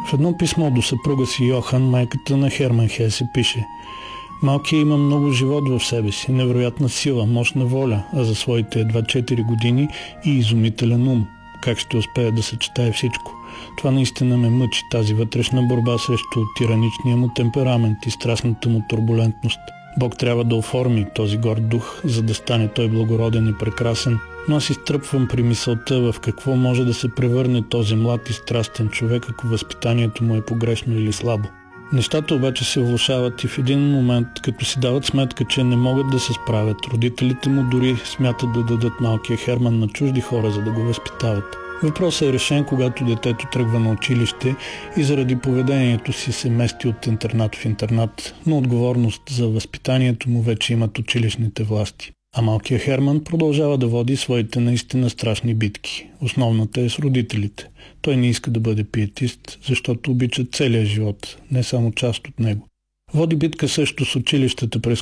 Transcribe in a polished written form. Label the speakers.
Speaker 1: В едно писмо до съпруга си Йохан, майката на Херман Хесе пише: „Малкият има много живот в себе си, невероятна сила, мощна воля, а за своите едва 4 години и изумителен ум. Как ще успее да съчетае всичко? Това наистина ме мъчи, тази вътрешна борба срещу тираничния му темперамент и страстната му турбулентност. Бог трябва да оформи този горд дух, за да стане той благороден и прекрасен, но аз изтръпвам при мисълта в какво може да се превърне този млад и страстен човек, ако възпитанието му е погрешно или слабо. Нещата обаче се влошават и в един момент, като си дават сметка, че не могат да се справят, родителите му дори смятат да дадат малкия Херман на чужди хора, за да го възпитават. Въпросът е решен, когато детето тръгва на училище и заради поведението си се мести от интернат в интернат, но отговорност за възпитанието му вече имат училищните власти. А малкият Херман продължава да води своите наистина страшни битки. Основната е с родителите. Той не иска да бъде пиетист, защото обича целия живот, не само част от него. Води битка също с училищата, през